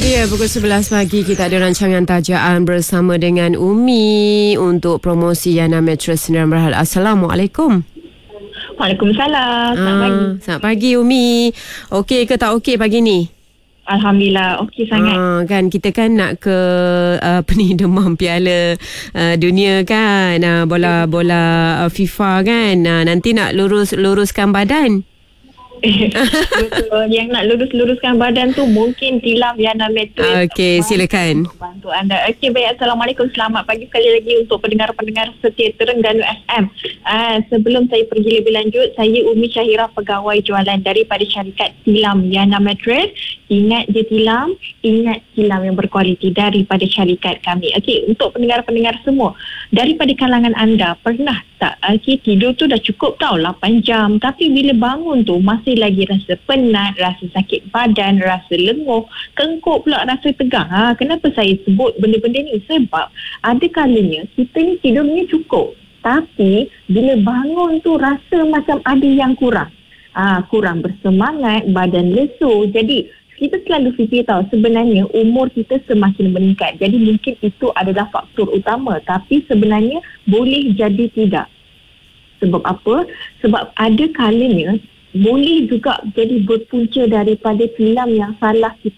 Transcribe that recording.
Ya, pukul 11 pagi kita ada rancangan tajaan bersama dengan Umi untuk promosi Yana Mattress Sdn Bhd. Assalamualaikum. Waalaikumsalam. Selamat pagi. Selamat pagi Umi. Okey ke tak okey pagi ni? Alhamdulillah, okey sangat. Kan kita kan nak ke demam Piala Dunia kan, bola FIFA kan. Nanti nak luruskan badan. Betul. Yang nak luruskan badan tu mungkin Tilam Yana Mattress. Okey, silakan. Bantu anda. Okey, baik. Assalamualaikum. Selamat pagi sekali lagi untuk pendengar-pendengar setia Terengganu FM. Sebelum saya pergi lebih lanjut, saya Umi Syahira, pegawai jualan daripada syarikat Tilam Yana Mattress. Ingat je Tilam, ingat Tilam yang berkualiti daripada syarikat kami. Okey, untuk pendengar-pendengar semua, daripada kalangan anda, pernah tak tidur tu dah cukup tau 8 jam, tapi bila bangun tu masih lagi rasa penat, rasa sakit badan, rasa lenguh, kengkuk pula rasa tegang. Kenapa saya sebut benda-benda ni? Sebab ada kalanya kita ni tidurnya cukup, tapi bila bangun tu rasa macam ada yang kurang. Kurang bersemangat, badan lesu. Jadi kita selalu fikir tahu sebenarnya umur kita semakin meningkat. Jadi mungkin itu adalah faktor utama, tapi sebenarnya boleh jadi tidak. Sebab apa? Sebab ada kalanya boleh juga jadi berpunca daripada tilam yang salah kita